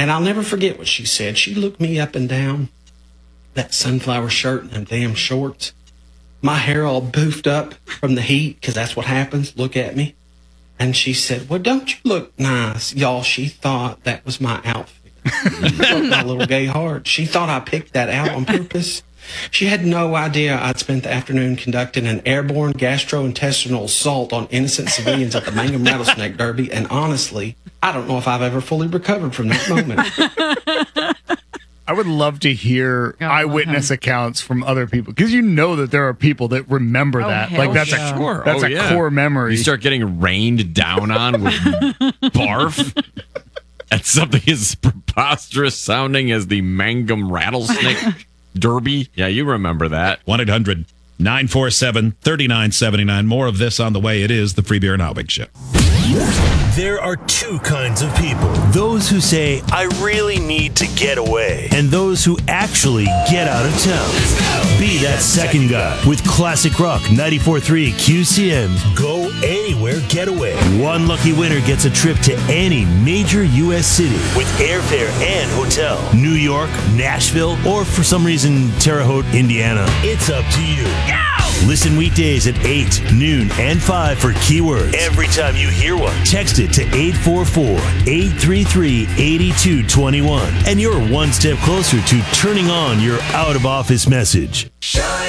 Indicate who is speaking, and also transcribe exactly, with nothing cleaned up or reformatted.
Speaker 1: And I'll never forget what she said. She looked me up and down, that sunflower shirt and them damn shorts. My hair all boofed up from the heat, because that's what happens. Look at me. And she said, well, don't you look nice? Y'all, she thought that was my outfit. My little gay heart. She thought I picked that out on purpose. She had no idea I'd spent the afternoon conducting an airborne gastrointestinal assault on innocent civilians at the Mangum Rattlesnake Derby, and honestly, I don't know if I've ever fully recovered from that moment.
Speaker 2: I would love to hear oh, eyewitness okay. accounts from other people, because you know that there are people that remember
Speaker 3: oh,
Speaker 2: that. Like that's
Speaker 3: yeah.
Speaker 2: a
Speaker 4: sure.
Speaker 2: that's
Speaker 4: oh,
Speaker 2: a
Speaker 4: yeah.
Speaker 2: core memory.
Speaker 4: You start getting rained down on with barf. That's something as preposterous sounding as the Mangum Rattlesnake Derby. Yeah, you remember that.
Speaker 5: one eight hundred nine four seven three nine seven nine. More of this on the way. It is the Free Beer and Hot Wings Show.
Speaker 6: There are two kinds of people. Those who say, I really need to get away. And those who actually get out of town. Be that second guy with Classic Rock ninety-four point three Q C M. Go anywhere, get away. One lucky winner gets a trip to any major U S city with airfare and hotel. New York, Nashville, or for some reason, Terre Haute, Indiana. It's up to you. Go! Listen weekdays at eight, noon, and five for keywords. Every time you hear one, text it to eight four four, eight three three, eight two two one. And you're one step closer to turning on your out-of-office message.
Speaker 7: Shine